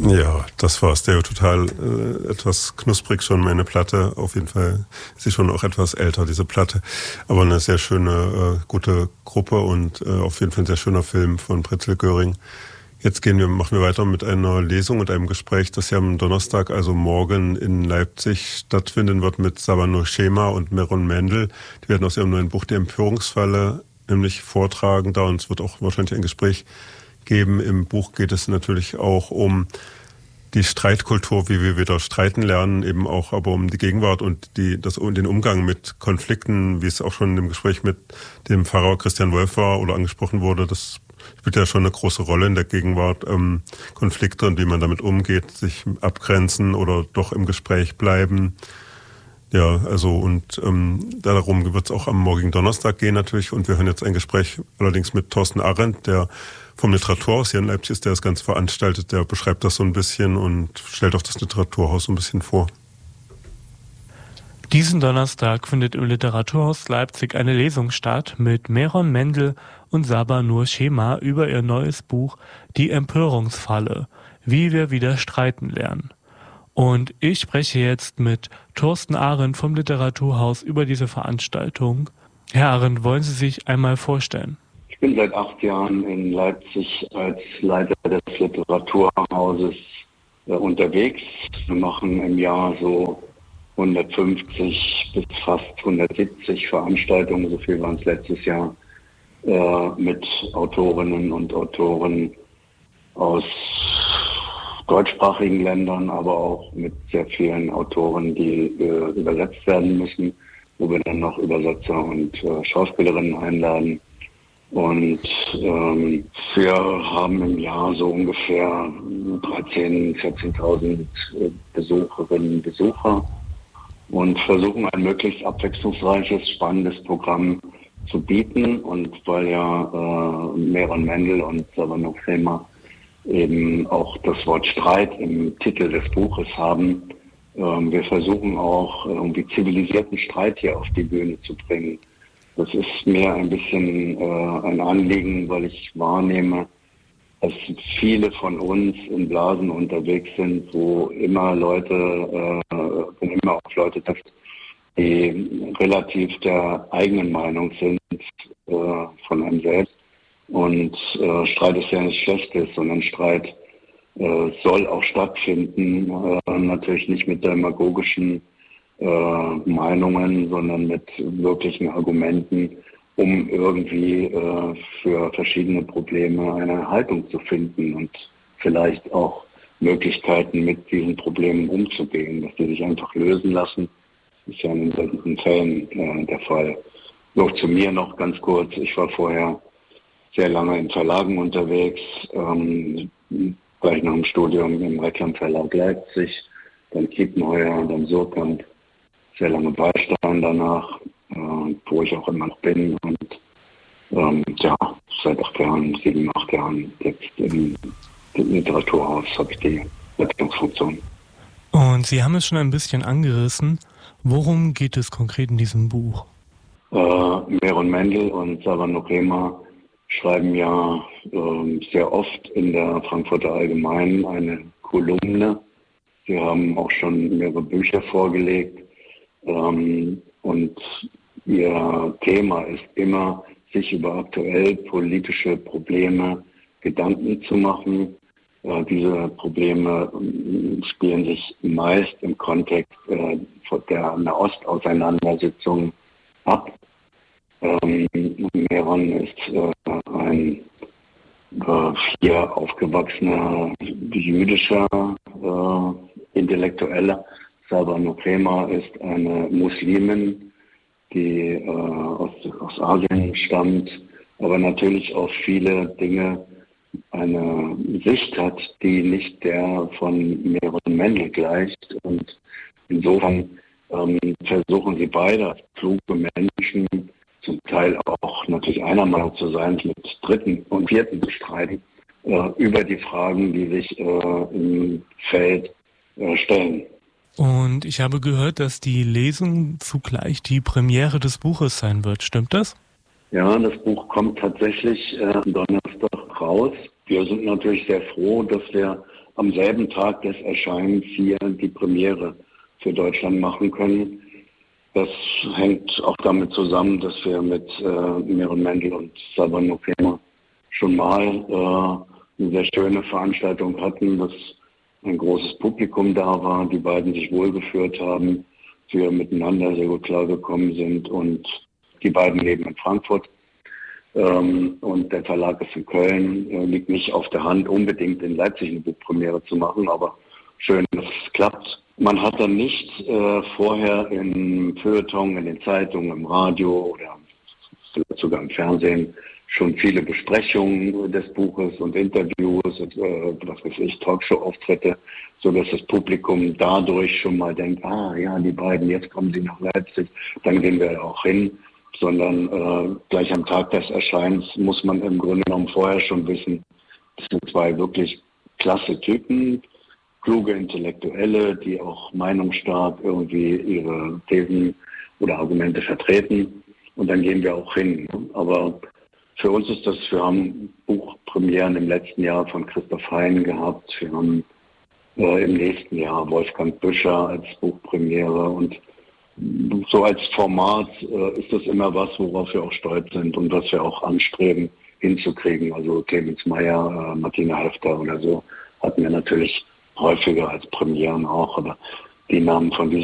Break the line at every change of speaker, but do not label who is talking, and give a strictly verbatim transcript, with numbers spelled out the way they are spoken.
Ja, das war Stereo Total äh, etwas knusprig schon, meine Platte. Auf jeden Fall ist sie schon auch etwas älter, diese Platte. Aber eine sehr schöne, äh, gute Gruppe und äh, auf jeden Fall ein sehr schöner Film von Pritzel Göring. Jetzt gehen wir, machen wir weiter mit einer Lesung und einem Gespräch, das ja am Donnerstag, also morgen in Leipzig stattfinden wird mit Sabano Schema und Meron Mendel. Die werden aus ihrem neuen Buch Die Empörungsfalle nämlich vortragen da und es wird auch wahrscheinlich ein Gespräch geben. Im Buch geht es natürlich auch um die Streitkultur, wie wir wieder streiten lernen, eben auch aber um die Gegenwart und die, das, den Umgang mit Konflikten, wie es auch schon im Gespräch mit dem Pfarrer Christian Wolf war oder angesprochen wurde. Das spielt ja schon eine große Rolle in der Gegenwart, ähm, Konflikte und wie man damit umgeht, sich abgrenzen oder doch im Gespräch bleiben. Ja, also und ähm, darum wird es auch am morgigen Donnerstag gehen natürlich und wir hören jetzt ein Gespräch allerdings mit Thorsten Arendt, der vom Literaturhaus hier in Leipzig ist, der das Ganze veranstaltet, der beschreibt das so ein bisschen und stellt auch das Literaturhaus so ein bisschen vor.
Diesen Donnerstag findet im Literaturhaus Leipzig eine Lesung statt mit Meron Mendel und Sabanur Schema über ihr neues Buch Die Empörungsfalle, wie wir wieder streiten lernen. Und ich spreche jetzt mit Thorsten Arendt vom Literaturhaus über diese Veranstaltung. Herr Arendt, wollen Sie sich einmal vorstellen?
Ich bin seit acht Jahren in Leipzig als Leiter des Literaturhauses äh, unterwegs. Wir machen im Jahr so hundertfünfzig bis fast hundertsiebzig Veranstaltungen, so viel waren es letztes Jahr, äh, mit Autorinnen und Autoren aus deutschsprachigen Ländern, aber auch mit sehr vielen Autoren, die äh, übersetzt werden müssen, wo wir dann noch Übersetzer und äh, Schauspielerinnen einladen. Und ähm, wir haben im Jahr so ungefähr dreitausend, vierzehntausend äh, Besucherinnen und Besucher und versuchen ein möglichst abwechslungsreiches, spannendes Programm zu bieten. Und weil ja äh, Meron Mendel und Sabanur Schema eben auch das Wort Streit im Titel des Buches haben, äh, wir versuchen auch äh, irgendwie zivilisierten Streit hier auf die Bühne zu bringen. Das ist mir ein bisschen äh, ein Anliegen, weil ich wahrnehme, dass viele von uns in Blasen unterwegs sind, wo immer Leute, äh, wenn immer auch Leute trifft, die relativ der eigenen Meinung sind äh, von einem selbst. Und äh, Streit ist ja nichts Schlechtes, sondern Streit äh, soll auch stattfinden, äh, natürlich nicht mit demagogischen äh, Meinungen, sondern mit wirklichen Argumenten, um irgendwie äh, für verschiedene Probleme eine Haltung zu finden und vielleicht auch Möglichkeiten mit diesen Problemen umzugehen, dass die sich einfach lösen lassen. Das ist ja in solchen Fällen äh, der Fall. Noch zu mir noch ganz kurz. Ich war vorher sehr lange in Verlagen unterwegs, ähm, gleich nach dem Studium im Reklam Verlag Leipzig, dann Kiepenheuer, dann Surkamp, sehr lange Beistand danach, äh, wo ich auch immer noch bin und ähm, ja, seit acht Jahren, sieben, acht Jahren jetzt im, im Literaturhaus habe ich die Leitungsfunktion.
Und Sie haben es schon ein bisschen angerissen. Worum geht es konkret in diesem Buch?
Äh, Meron Mendel und Sabanur Schema schreiben ja äh, sehr oft in der Frankfurter Allgemeinen eine Kolumne. Sie haben auch schon mehrere Bücher vorgelegt. Ähm, und ihr Thema ist immer, sich über aktuell politische Probleme Gedanken zu machen. Äh, diese Probleme äh, spielen sich meist im Kontext äh, der Nahost-Auseinandersetzung ab. Ähm, Meron ist äh, ein äh, hier aufgewachsener jüdischer äh, Intellektueller. Sabanur Schema ist eine Muslimin, die äh, aus, aus Asien stammt, aber natürlich auf viele Dinge eine Sicht hat, die nicht der von Meron Mendel gleicht. Und insofern ähm, versuchen sie beide als kluge Menschen, zum Teil auch natürlich einer Meinung zu sein, mit Dritten und Vierten zu streiten, äh, über die Fragen, die sich äh, im Feld äh, stellen.
Und ich habe gehört, dass die Lesung zugleich die Premiere des Buches sein wird. Stimmt das?
Ja, das Buch kommt tatsächlich äh, am Donnerstag raus. Wir sind natürlich sehr froh, dass wir am selben Tag des Erscheinens hier die Premiere für Deutschland machen können. Das hängt auch damit zusammen, dass wir mit äh, Meron Mendel und Saba Nokema schon mal äh, eine sehr schöne Veranstaltung hatten, dass ein großes Publikum da war, die beiden sich wohlgeführt haben, wir miteinander sehr gut klargekommen sind und die beiden leben in Frankfurt ähm, und der Verlag ist in Köln. Äh, liegt nicht auf der Hand, unbedingt in Leipzig eine Buchpremiere zu machen, aber schön, dass es klappt. Man hat dann nicht äh, vorher im Feuilleton, in den Zeitungen, im Radio oder vielleicht sogar im Fernsehen schon viele Besprechungen des Buches und Interviews und äh, was weiß ich, Talkshow-Auftritte, so dass das Publikum dadurch schon mal denkt, ah ja, die beiden, jetzt kommen sie nach Leipzig, dann gehen wir auch hin, sondern äh, gleich am Tag des Erscheinens muss man im Grunde genommen vorher schon wissen, das sind zwei wirklich klasse Typen, kluge Intellektuelle, die auch meinungsstark irgendwie ihre Thesen oder Argumente vertreten und dann gehen wir auch hin. Aber für uns ist das, wir haben Buchpremieren im letzten Jahr von Christoph Hein gehabt, wir haben äh, im nächsten Jahr Wolfgang Büscher als Buchpremiere und so als Format äh, ist das immer was, worauf wir auch stolz sind und was wir auch anstreben hinzukriegen. Also Clemens Meyer, äh, Martina Hefter oder so hatten wir natürlich häufiger als Premieren auch, aber die Namen von diesen